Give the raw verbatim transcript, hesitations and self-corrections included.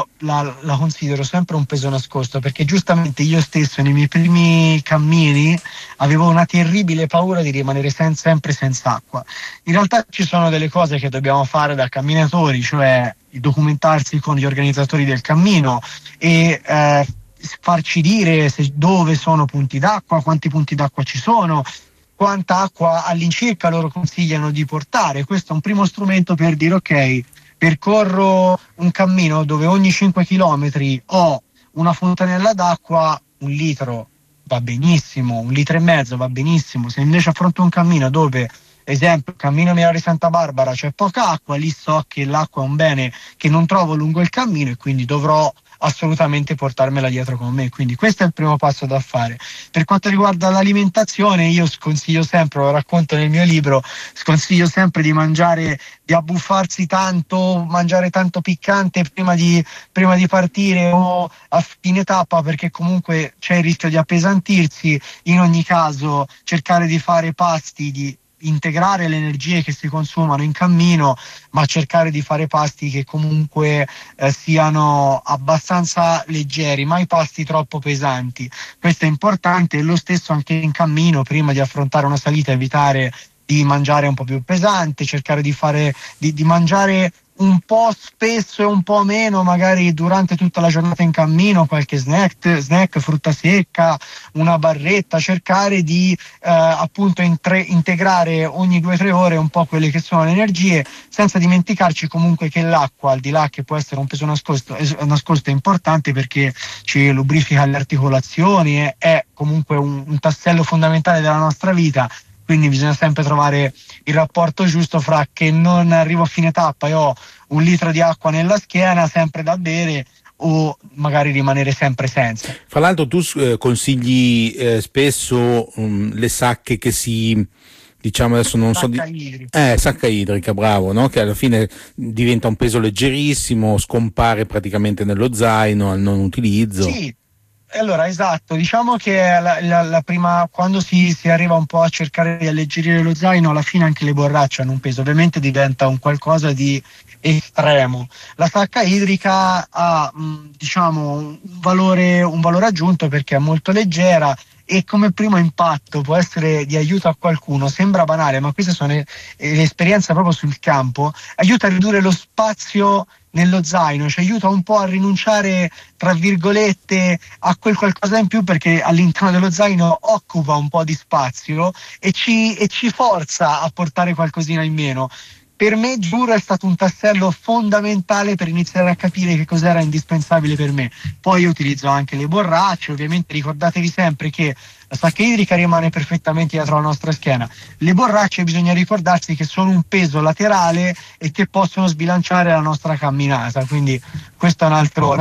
io la, la considero sempre un peso nascosto, perché giustamente io stesso nei miei primi cammini avevo una terribile paura di rimanere sen- sempre senza acqua. In realtà ci sono delle cose che dobbiamo fare da camminatori, cioè documentarsi con gli organizzatori del cammino e eh, farci dire se, dove sono punti d'acqua, quanti punti d'acqua ci sono, quanta acqua all'incirca loro consigliano di portare. Questo è un primo strumento per dire ok, percorro un cammino dove ogni cinque chilometri ho una fontanella d'acqua, un litro va benissimo, un litro e mezzo va benissimo. Se invece affronto un cammino dove, esempio, cammino Mirare Santa Barbara, c'è poca acqua, lì so che l'acqua è un bene che non trovo lungo il cammino e quindi dovrò assolutamente portarmela dietro con me. Quindi questo è il primo passo da fare. Per quanto riguarda l'alimentazione, io sconsiglio sempre, lo racconto nel mio libro, sconsiglio sempre di mangiare, di abbuffarsi tanto, mangiare tanto piccante prima di, prima di partire o a fine tappa, perché comunque c'è il rischio di appesantirsi. In ogni caso cercare di fare pasti, di integrare le energie che si consumano in cammino, ma cercare di fare pasti che comunque eh, siano abbastanza leggeri, mai pasti troppo pesanti. Questo è importante, e lo stesso anche in cammino, prima di affrontare una salita, evitare di mangiare un po' più pesante, cercare di fare di, di mangiare un po' spesso e un po' meno, magari durante tutta la giornata in cammino, qualche snack, snack frutta secca, una barretta, cercare di eh, appunto intre- integrare ogni due o tre ore un po' quelle che sono le energie, senza dimenticarci comunque che l'acqua, al di là che può essere un peso nascosto, è, nascosto è importante perché ci lubrifica le articolazioni, è, è comunque un, un tassello fondamentale della nostra vita. Quindi bisogna sempre trovare il rapporto giusto fra che non arrivo a fine tappa e ho un litro di acqua nella schiena sempre da bere, o magari rimanere sempre senza. Fra l'altro tu eh, consigli eh, spesso um, le sacche che si, diciamo adesso non Sacca so di... idrica. Eh, sacca idrica, bravo, no? Che alla fine diventa un peso leggerissimo, scompare praticamente nello zaino al non utilizzo. Sì. Allora, esatto, diciamo che la, la, la prima, quando si, si arriva un po' a cercare di alleggerire lo zaino, alla fine anche le borracce hanno un peso, ovviamente diventa un qualcosa di estremo. La sacca idrica ha mh, diciamo un valore, un valore aggiunto perché è molto leggera e come primo impatto può essere di aiuto a qualcuno. Sembra banale, ma queste sono le, le esperienze proprio sul campo. Aiuta a ridurre lo spazio nello zaino, ci aiuta un po' a rinunciare, tra virgolette, a quel qualcosa in più, perché all'interno dello zaino occupa un po' di spazio e ci, e ci forza a portare qualcosina in meno. Per me, giuro, è stato un tassello fondamentale per iniziare a capire che cos'era indispensabile per me. Poi io utilizzo anche le borracce, ovviamente ricordatevi sempre che la sacca idrica rimane perfettamente dietro la nostra schiena. Le borracce bisogna ricordarsi che sono un peso laterale e che possono sbilanciare la nostra camminata, quindi questo è un altro